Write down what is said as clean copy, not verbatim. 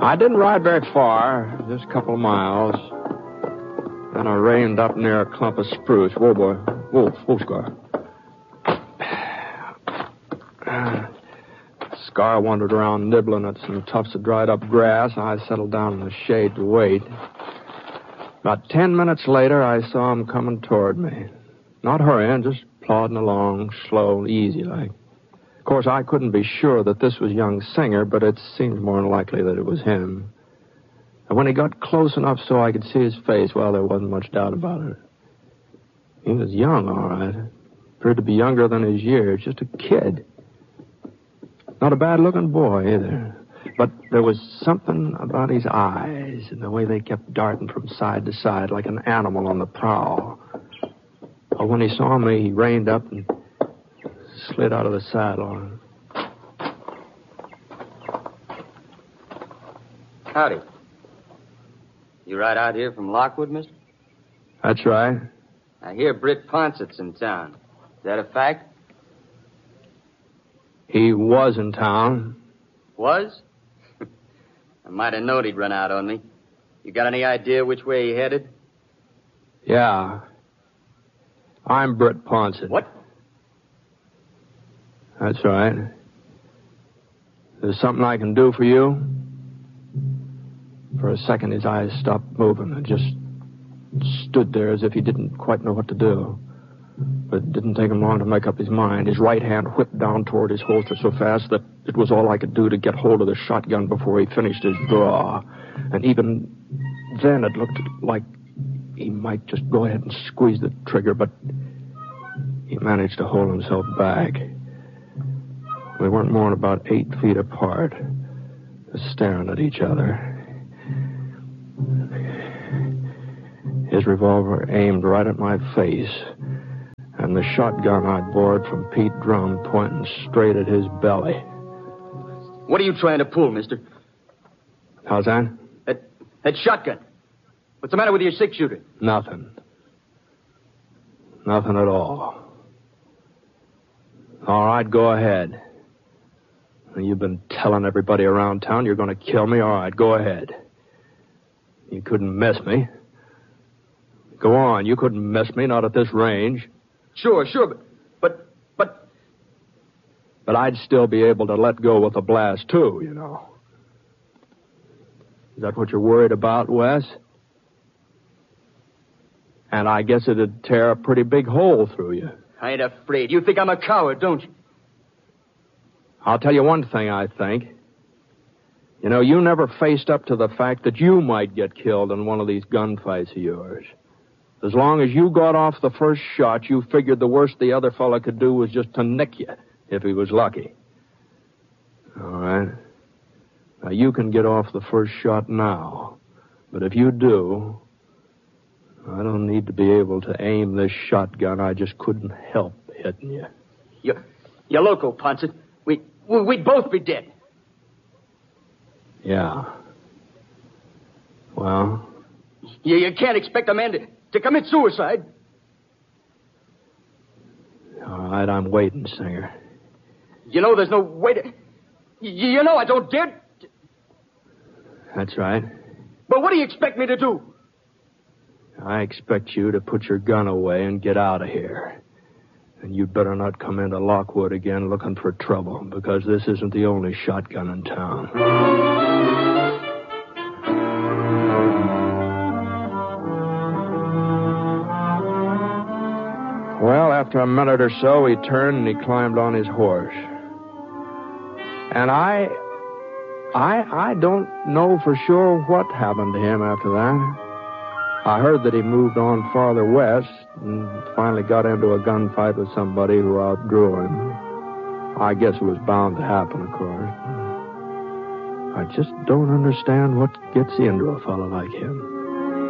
I didn't ride very far, just a couple of miles. Then I reined up near a clump of spruce. Whoa, boy. Whoa, Scar. Scar wandered around nibbling at some tufts of dried up grass, and I settled down in the shade to wait. About 10 minutes later, I saw him coming toward me. Not hurrying, just plodding along, slow, easy like. Of course, I couldn't be sure that this was young Singer, but it seemed more than likely that it was him. And when he got close enough so I could see his face, well, there wasn't much doubt about it. He was young, all right. Appeared to be younger than his years, just a kid. Not a bad-looking boy, either. But there was something about his eyes and the way they kept darting from side to side like an animal on the prowl. Well, when he saw me, he reined up and slid out of the saddle. Howdy. You ride out here from Lockwood, mister? That's right. I hear Britt Ponsett's in town. Is that a fact? He was in town. Was? I might have known he'd run out on me. You got any idea which way he headed? Yeah. I'm Britt Ponsett. What? That's right. There's something I can do for you? For a second, his eyes stopped moving and just stood there as if he didn't quite know what to do. But it didn't take him long to make up his mind. His right hand whipped down toward his holster so fast that it was all I could do to get hold of the shotgun before he finished his draw. And even then, it looked like he might just go ahead and squeeze the trigger, but he managed to hold himself back. We weren't more than about 8 feet apart, just staring at each other. His revolver aimed right at my face, and the shotgun I'd borrowed from Pete Drum pointing straight at his belly. What are you trying to pull, mister? How's that? That shotgun. What's the matter with your six-shooter? Nothing. Nothing at all. All right, go ahead. You've been telling everybody around town you're going to kill me. All right, go ahead. You couldn't miss me. Go on, you couldn't miss me, not at this range. Sure, but... But I'd still be able to let go with a blast, too, you know. Is that what you're worried about, Wes? And I guess it'd tear a pretty big hole through you. I ain't afraid. You think I'm a coward, don't you? I'll tell you one thing, I think. You know, you never faced up to the fact that you might get killed in one of these gunfights of yours. As long as you got off the first shot, you figured the worst the other fella could do was just to nick you, if he was lucky. All right. Now, you can get off the first shot now. But if you do, I don't need to be able to aim this shotgun. I just couldn't help hitting you. You're loco, Ponset. We'd both be dead. Yeah. Well? You can't expect a man to commit suicide. All right, I'm waiting, Singer. You know there's no way to... You know I don't dare... That's right. But what do you expect me to do? I expect you to put your gun away and get out of here. And you'd better not come into Lockwood again looking for trouble, because this isn't the only shotgun in town. Well, after a minute or so, he turned and he climbed on his horse. And I don't know for sure what happened to him after that. I heard that he moved on farther west and finally got into a gunfight with somebody who outdrew him. I guess it was bound to happen, of course. I just don't understand what gets into a fellow like him.